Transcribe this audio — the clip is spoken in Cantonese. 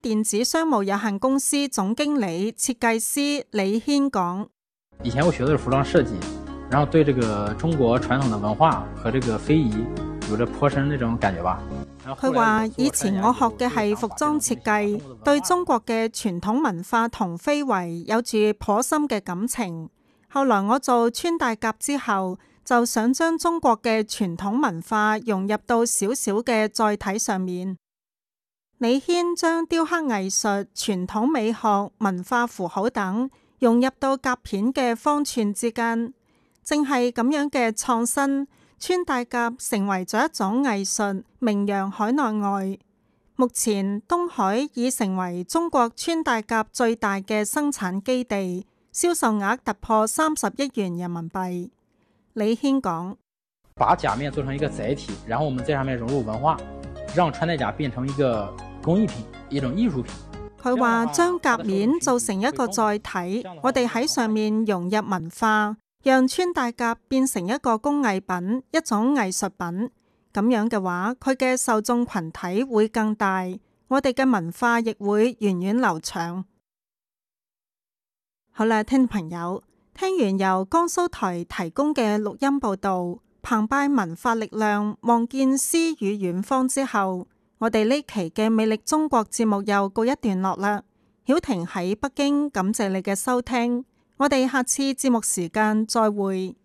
電子商務有限公司總經理、設計師李軒講： 以前我學的是服裝設計，然後對這個中國傳統的文化和這個非遺有着頗深那種感覺吧。 佢話以前我學嘅係服裝設計，對中國嘅傳統文化同非遺有住頗深嘅感情。後來我做穿戴甲之後，就想將中國嘅傳統文化融入到小小嘅載體上面。李軒將雕刻藝術、傳統美學、文化符號等融入到甲片嘅方寸之間，正係咁樣嘅創新，穿戴甲成為咗一種藝術，名揚海內外。目前東海已成為中國穿戴甲最大嘅生產基地，銷售額突破30億元人民幣。李軒講： 把甲面做成一個載體，然後我們在上面融入文化，讓穿戴甲變成一個工藝品，一種藝術品。 佢話將甲面做成一個載體，我哋喺上面融入文化，讓穿戴甲變成一個工藝品，一種藝術品。咁樣嘅話，佢嘅受眾群體會更大，我哋嘅文化亦會源遠流長。好啦，聽眾朋友，聽完由江蘇台提供嘅錄音報道，澎湃文化力量，望見詩與遠方之後，我哋呢期嘅魅力中國節目又告一段落啦。曉婷喺北京，感謝你嘅收聽，我哋下次節目時間再會。